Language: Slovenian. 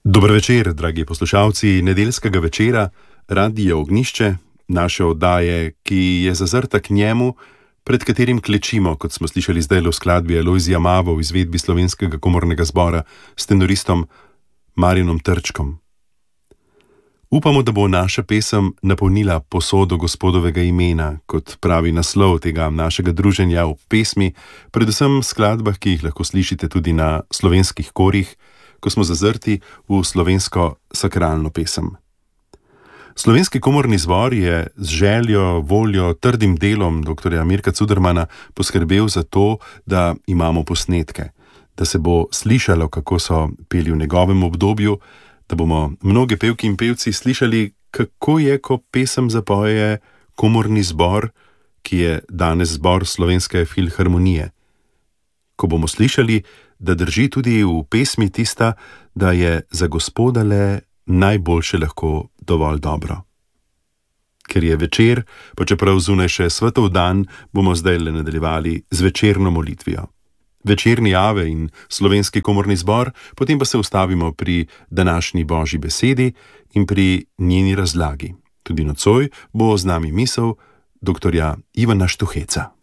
Dober večer, dragi poslušalci nedeljskega večera, Radio Ognjišče, naše oddaje, ki je zazrta k njemu, pred katerim klečimo, kot smo slišali zdaj v skladbi Alojzija Mavo v izvedbi Slovenskega komornega zbora s tenoristom Marjanom Trčkom. Upamo, da bo naša pesem napolnila posodo Gospodovega imena, kot pravi naslov tega našega druženja v pesmi, predvsem v skladbah, ki jih lahko slišite tudi na slovenskih korih, ko smo zazrti v slovensko sakralno pesem. Slovenski komorni zbor je z željo, voljo, trdim delom dr. Mirka Cudermana poskrbel za to, da imamo posnetke, da se bo slišalo, kako so peli v njegovem obdobju, da bomo mnoge pevki in pevci slišali, kako je, ko pesem zapoje komorni zbor, ki je danes zbor Slovenske filharmonije. Ko bomo slišali, da drži tudi v pesmi tista, da je za Gospoda le najboljše lahko dovolj dobro. Ker je večer, pa čeprav zunaj še svetov dan, bomo zdaj le nadaljevali z večerno molitvijo. Večerni Ave in Slovenski komorni zbor, potem pa se ustavimo pri današnji Božji besedi in pri njeni razlagi. Tudi nocoj bo z nami misel dr. Ivana Štuheca.